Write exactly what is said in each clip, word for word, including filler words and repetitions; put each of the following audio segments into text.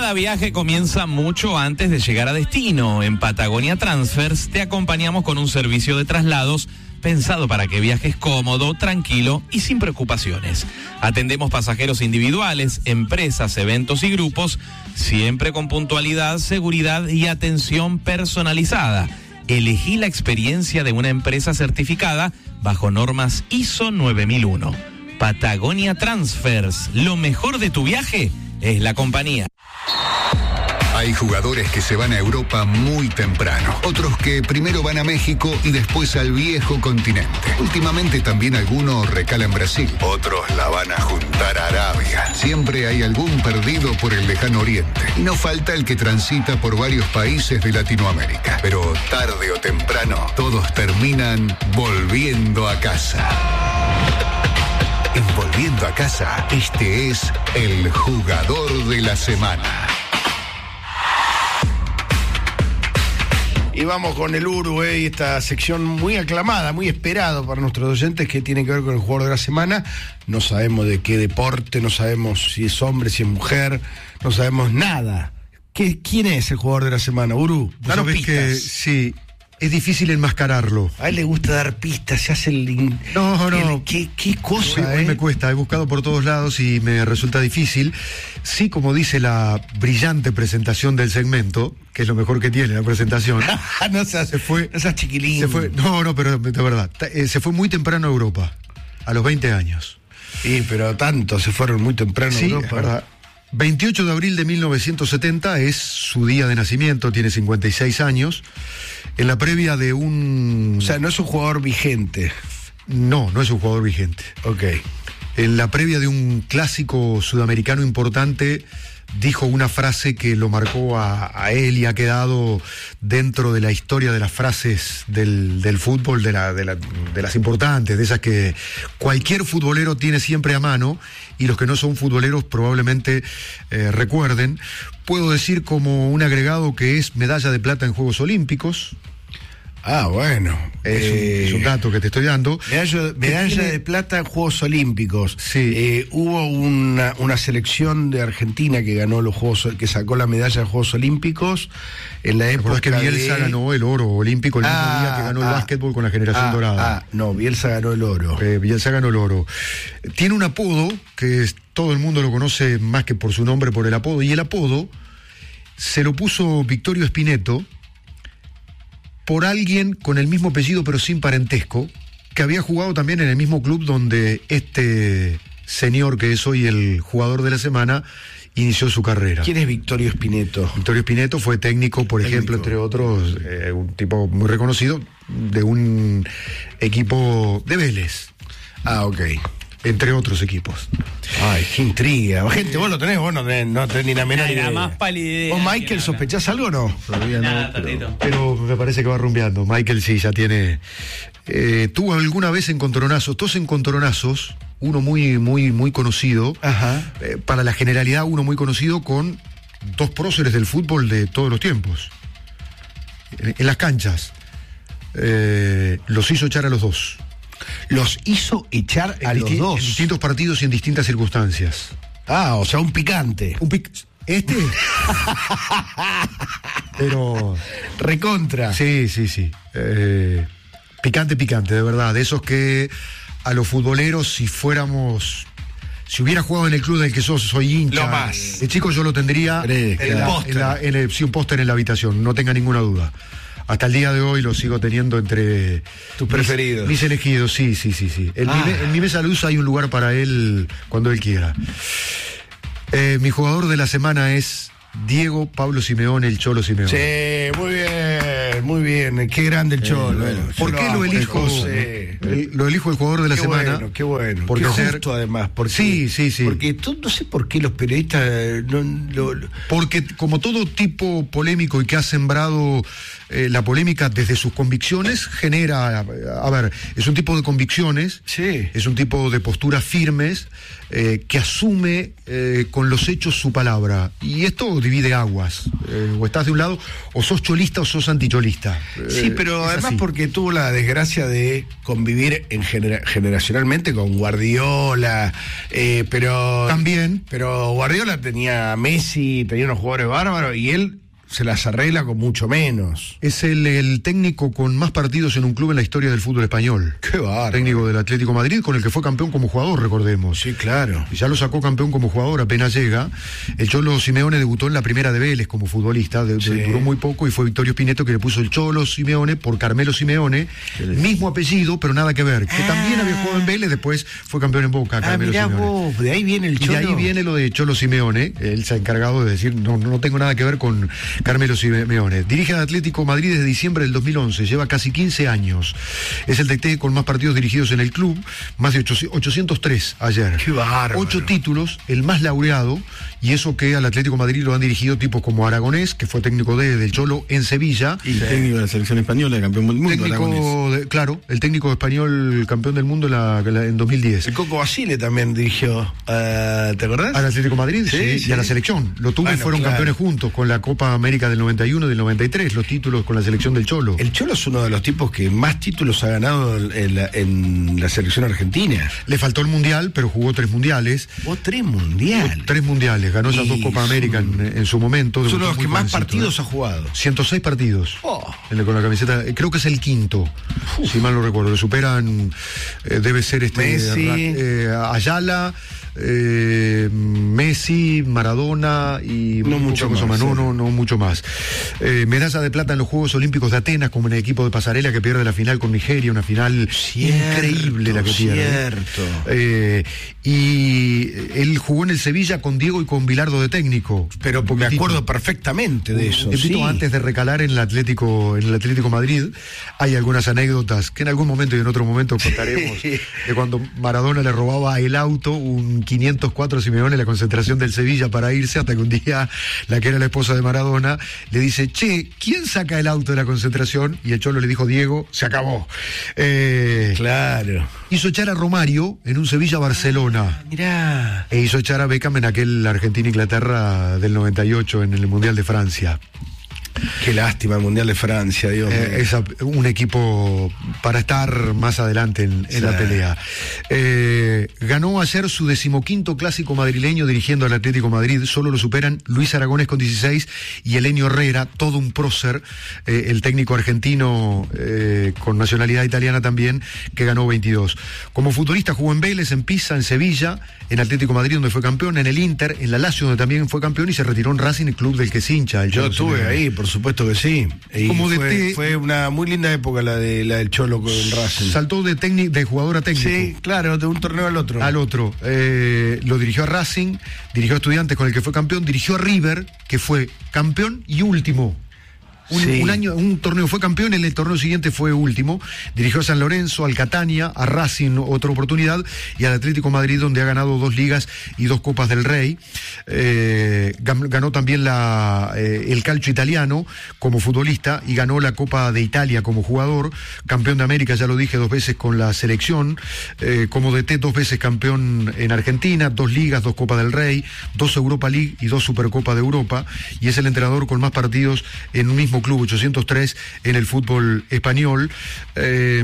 Cada viaje comienza mucho antes de llegar a destino. En Patagonia Transfers te acompañamos con un servicio de traslados pensado para que viajes cómodo, tranquilo y sin preocupaciones. Atendemos pasajeros individuales, empresas, eventos y grupos, siempre con puntualidad, seguridad y atención personalizada. Elegí la experiencia de una empresa certificada bajo normas I S O nueve mil uno. Patagonia Transfers, lo mejor de tu viaje es la compañía. Hay jugadores que se van a Europa muy temprano, otros que primero van a México y después al viejo continente. Últimamente también algunos recalan Brasil, otros la van a juntar a Arabia. Siempre hay algún perdido por el lejano oriente y no falta el que transita por varios países de Latinoamérica. Pero tarde o temprano todos terminan volviendo a casa. En Volviendo a Casa, este es el jugador de la semana. Y vamos con el Uruguay, esta sección muy aclamada, muy esperada para nuestros oyentes, que tiene que ver con el jugador de la semana. No sabemos de qué deporte, no sabemos si es hombre, si es mujer, no sabemos nada. ¿Qué, ¿Quién es el jugador de la semana, Uru? Danos pistas. Que, sí, es difícil enmascararlo. A él le gusta dar pistas, se hace el... In... No, no. El, ¿Qué, qué cosa, hoy, eh? hoy me cuesta, he buscado por todos lados y me resulta difícil. Sí, como dice la brillante presentación del segmento, que es lo mejor que tiene la presentación. no seas, se fue, no seas chiquilín. Se fue, no, no, pero de verdad, eh, se fue muy temprano a Europa, a los veinte años. Sí, pero tanto, se fueron muy temprano sí, a Europa. Es verdad. veintiocho de abril de mil novecientos setenta es su día de nacimiento, tiene cincuenta y seis años. En la previa de un... O sea, no es un jugador vigente. No, no es un jugador vigente. Ok. En la previa de un clásico sudamericano importante, dijo una frase que lo marcó a, a él y ha quedado dentro de la historia de las frases del, del fútbol, de, la, de, la, de las importantes, de esas que cualquier futbolero tiene siempre a mano y los que no son futboleros probablemente eh, recuerden. Puedo decir como un agregado que es medalla de plata en Juegos Olímpicos. Ah, bueno. Es, eh, un, es un dato que te estoy dando. Medalla, medalla tiene... de plata en Juegos Olímpicos. Sí. Eh, hubo una, una selección de Argentina que ganó los Juegos, que sacó la medalla de Juegos Olímpicos en la época. que Bielsa de... ganó el oro olímpico el ah, mismo día que ganó ah, el básquetbol con la generación ah, dorada. Ah, no, Bielsa ganó el oro. Eh, Bielsa ganó el oro. Tiene un apodo que es, todo el mundo lo conoce más que por su nombre, por el apodo, y el apodo se lo puso Victorio Spineto por alguien con el mismo apellido pero sin parentesco, que había jugado también en el mismo club donde este señor que es hoy el jugador de la semana inició su carrera. ¿Quién es Victorio Spineto? Victorio Spineto fue técnico, por técnico. ejemplo, entre otros, eh, un tipo muy reconocido de un equipo de Vélez. Ah, ok. Entre otros equipos. Ay, qué intriga. Gente, vos lo tenés, vos no tenés, no tenés ni la menor idea. La más pálida. ¿Vos, Michael, sospechás algo o no? Todavía no, pero, pero me parece que va rumbeando. Michael sí, ya tiene... Eh, tuvo alguna vez encontronazos, dos encontronazos, uno muy, muy, muy conocido. Ajá. Eh, para la generalidad, uno muy conocido con dos próceres del fútbol de todos los tiempos. En, en las canchas. Eh, los hizo echar a los dos. Los hizo echar a los dos. En distintos partidos y en distintas circunstancias. Ah, o sea, un picante. Un pic... ¿Este? Pero... Recontra. Sí, sí, sí. Eh, picante, picante, de verdad. De esos que a los futboleros, si fuéramos... Si hubiera jugado en el club del que sos, soy hincha. Lo más. De chico yo lo tendría en, en, la, en, la, en el, sí, un póster en la habitación, no tenga ninguna duda. Hasta el día de hoy lo sigo teniendo entre... Tus preferidos. Mis, mis elegidos, sí, sí, sí, sí. En, ah. mi, en mi mesa luz hay un lugar para él cuando él quiera. Eh, mi jugador de la semana es Diego Pablo Simeone, el Cholo Simeone. Sí, muy bien, muy bien. Qué grande el Cholo. Eh, bueno, ¿Por qué lo elijo? Sí. El, lo elijo el jugador de la qué semana. Bueno, qué bueno. Porque qué ayer, justo además. Porque, sí, sí, sí. Porque tú, no sé por qué los periodistas... No, lo, lo... Porque como todo tipo polémico y que ha sembrado eh, la polémica desde sus convicciones, genera... A ver, es un tipo de convicciones, sí. Es un tipo de posturas firmes, eh, que asume eh, con los hechos su palabra. Y esto divide aguas. Eh, o estás de un lado, o sos cholista o sos anticholista. Sí, Eh, pero es además así. porque tuvo la desgracia de convivir en genera- generacionalmente con Guardiola, eh, pero También. pero Guardiola tenía a Messi, tenía unos jugadores bárbaros y él se las arregla con mucho menos. Es el, el técnico con más partidos en un club en la historia del fútbol español. Qué bárbaro. Técnico del Atlético de Madrid, con el que fue campeón como jugador, recordemos. Sí, claro. Y ya lo sacó campeón como jugador, apenas llega. El Cholo Simeone debutó en la primera de Vélez como futbolista, de- de- Sí. duró muy poco, y fue Vittorio Spineto que le puso el Cholo Simeone por Carmelo Simeone, mismo apellido, pero nada que ver. Que Ah. también había jugado en Vélez, después fue campeón en Boca, Ah, Carmelo mirá Simeone. vos, de ahí viene el Y Cholo. de ahí viene lo de Cholo Simeone. Él se ha encargado de decir, no, no tengo nada que ver con Carmelo Simeone. Dirige al Atlético Madrid desde diciembre del dos mil once, lleva casi quince años. Es el D T con más partidos dirigidos en el club, más de ochocientos tres ayer. Qué bárbaro. Ocho títulos, el más laureado, y eso que al Atlético Madrid lo han dirigido tipos como Aragonés, que fue técnico de, del Cholo en Sevilla. Y técnico de la selección española, campeón del mundo. Aragonés. Técnico de- claro, el técnico español campeón del mundo en, la- en la- en dos mil diez. El Coco Basile también dirigió, eh, ¿te acordás? Al Atlético de Madrid, Sí, sí, sí. y a la selección. Lo tuvo y Bueno, fueron claro. campeones juntos con la Copa América del noventa y uno y del noventa y tres, los títulos con la selección del Cholo. El Cholo es uno de los tipos que más títulos ha ganado en la, en la selección argentina. Le faltó el Mundial, pero jugó tres mundiales. Vos tres mundiales. Tres mundiales, ganó esas Y dos Copas es América un- en, en su momento. Es uno de debutó los que muy más jovencito, partidos ¿eh? ha jugado. ciento seis partidos Oh. en la- con la camiseta, eh, creo que es el quinto, si mal no recuerdo. Le superan, eh, debe ser este Messi. Ra- eh, Ayala, eh, Messi, Maradona y No muy mucho poca cosa más, No, sí. no, no mucho más. Eh, medalla de plata en los Juegos Olímpicos de Atenas, como en el equipo de pasarela que pierde la final con Nigeria, una final Cierto, increíble la que pierde. cierto. Eh, y él jugó en el Sevilla con Diego y con Bilardo de técnico. Pero Un me poquitito. acuerdo perfectamente de eso. Un tiempito Sí. antes de recalar en el Atlético, en el Atlético Madrid, hay algunas anécdotas que en algún momento y en otro momento contaremos de cuando Maradona le robaba el auto, un quinientos cuatro Simeone, la concentración del Sevilla para irse, hasta que un día la que era la esposa de Maradona le dice, che, ¿quién saca el auto de la concentración? Y el Cholo le dijo, Diego, se acabó. Eh, Claro. hizo echar a Romario en un Sevilla-Barcelona. Mirá. E hizo echar a Beckham en aquel Argentina-Inglaterra del noventa y ocho en el Mundial de Francia. Qué lástima el Mundial de Francia, Dios mío. Eh, es a- un equipo para estar más adelante en, en Sí. la pelea. Eh, ganó ayer su decimoquinto clásico madrileño dirigiendo al Atlético de Madrid. Solo lo superan Luis Aragonés con dieciséis y Elenio Herrera, todo un prócer, eh, el técnico argentino eh, con nacionalidad italiana también, que ganó veintidós. Como futbolista jugó en Vélez, en Pisa, en Sevilla, en Atlético de Madrid donde fue campeón, en el Inter, en la Lazio donde también fue campeón y se retiró en Racing, el club del que es hincha. el Yo Cholo estuve Simeone. ahí, por supuesto que sí. Y Como fue, D T. fue una muy linda época la de la del Cholo con Racing. Saltó de, técnic- de jugador a técnico. Sí, claro, de un torneo al otro. Al otro. Eh, lo dirigió a Racing, dirigió a Estudiantes con el que fue campeón, dirigió a River, que fue campeón y último. Un, Sí. un año, un torneo fue campeón, en el torneo siguiente fue último. Dirigió a San Lorenzo, al Catania, a Racing otra oportunidad y al Atlético de Madrid, donde ha ganado dos ligas y dos Copas del Rey. Eh, gan- ganó también la, eh, el calcio italiano como futbolista y ganó la Copa de Italia como jugador. Campeón de América, ya lo dije, dos veces con la selección. Eh, como D T, dos veces campeón en Argentina, dos ligas, dos Copas del Rey, dos Europa League y dos Supercopa de Europa. Y es el entrenador con más partidos en un mismo club, ochocientos tres en el fútbol español. Eh,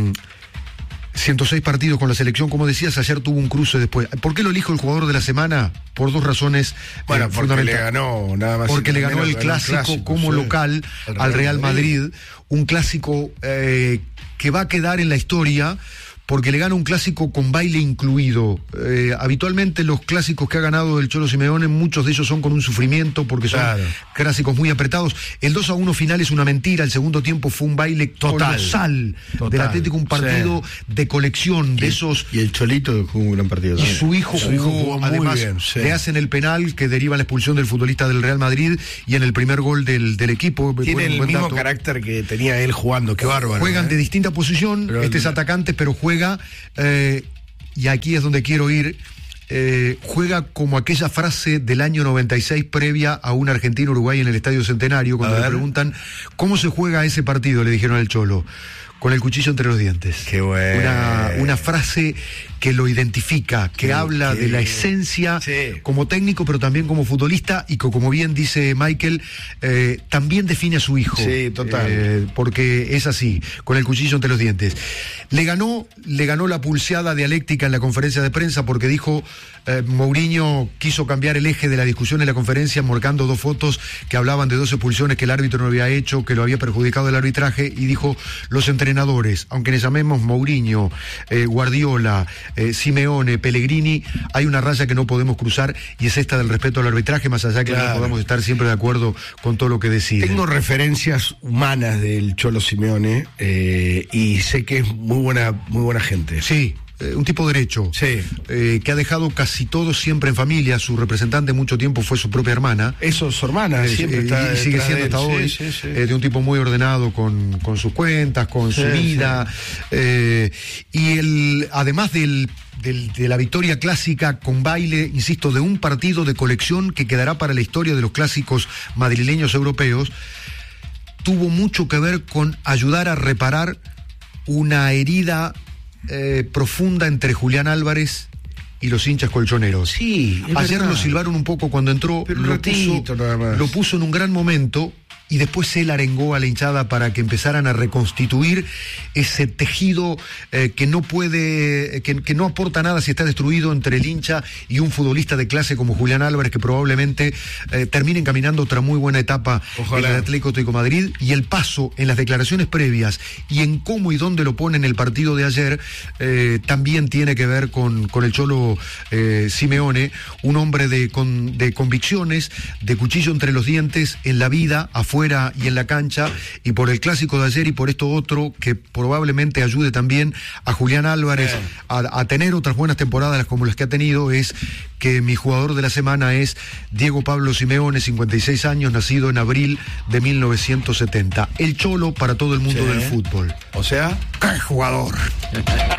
ciento seis partidos con la selección, como decías, ayer tuvo un cruce después. ¿Por qué lo elijo el jugador de la semana? Por dos razones Bueno, eh, porque le fundamentales. ganó nada más. y Porque le nada ganó menos el que ganó clásico, como sí. local Al al Real Madrid, un clásico eh, que va a quedar en la historia porque le gana un clásico con baile incluido. Eh, habitualmente los clásicos que ha ganado el Cholo Simeone, muchos de ellos son con un sufrimiento porque son Claro. clásicos muy apretados. El dos a uno final es una mentira, el segundo tiempo fue un baile Total. colosal Total. del Atlético, un partido de colección de Y- esos... Y el Cholito jugó un gran partido Y también. su hijo Su jugó, hijo jugó muy además bien, sí. le hacen el penal que deriva la expulsión del futbolista del Real Madrid y en el primer gol del, del equipo. Tiene buen- el buen mismo dato. carácter que tenía él jugando, qué bárbaro. Juegan ¿eh? de distinta posición, Pero este el- es atacante, pero juega, eh, y aquí es donde quiero ir, eh, juega como aquella frase del año noventa y seis previa a un Argentina-Uruguay en el Estadio Centenario, cuando A le ver. preguntan, ¿cómo se juega ese partido? Le dijeron al Cholo. Con el cuchillo entre los dientes. Qué bueno. Una, una frase que lo identifica, que Sí, habla que- de la esencia Sí. como técnico, pero también como futbolista, y que, como bien dice Michael, eh, también define a su hijo. Sí, total. Eh, porque es así, con el cuchillo entre los dientes. Le ganó, le ganó la pulseada dialéctica en la conferencia de prensa, porque dijo, eh, Mourinho quiso cambiar el eje de la discusión en la conferencia, marcando dos fotos que hablaban de dos expulsiones que el árbitro no había hecho, que lo había perjudicado el arbitraje, y dijo, los entrenadores, aunque les llamemos Mourinho, eh, Guardiola, eh, Simeone, Pellegrini, hay una raya que no podemos cruzar, y es esta del respeto al arbitraje, más allá que Claro. no podamos estar siempre de acuerdo con todo lo que decide. Tengo referencias humanas del Cholo Simeone eh, y sé que es muy buena, muy buena gente. Sí, eh, un tipo derecho. Sí. Eh, que ha dejado casi todo siempre en familia. Su representante mucho tiempo fue su propia hermana. Eso, su hermana, Eh, siempre eh, está y sigue detrás siendo de él. hasta hoy, Sí, sí, sí. eh, de un tipo muy ordenado con, con sus cuentas, con Sí, su vida. eh, y el, además del, del- de la victoria clásica con baile, insisto, de un partido de colección que quedará para la historia de los clásicos madrileños europeos, tuvo mucho que ver con ayudar a reparar una herida eh, profunda entre Julián Álvarez y los hinchas colchoneros. Sí, es Ayer verdad. lo silbaron un poco cuando entró, Pero un lo, ratito puso, nada más. lo puso en un gran momento, y después él arengó a la hinchada para que empezaran a reconstituir ese tejido eh, que no puede, que, que no aporta nada si está destruido, entre el hincha y un futbolista de clase como Julián Álvarez, que probablemente eh, termine caminando otra muy buena etapa Ojalá. en el Atlético de Madrid. Y el paso en las declaraciones previas y en cómo y dónde lo pone en el partido de ayer eh, también tiene que ver con, con el Cholo eh, Simeone, un hombre de, con, de convicciones, de cuchillo entre los dientes en la vida, afuera y en la cancha, y por el clásico de ayer y por esto otro que probablemente ayude también a Julián Álvarez Eh. a, a tener otras buenas temporadas como las que ha tenido, es que mi jugador de la semana es Diego Pablo Simeone, cincuenta y seis años, nacido en abril de mil novecientos setenta. El Cholo para todo el mundo Sí. del fútbol. O sea, ¡Qué jugador!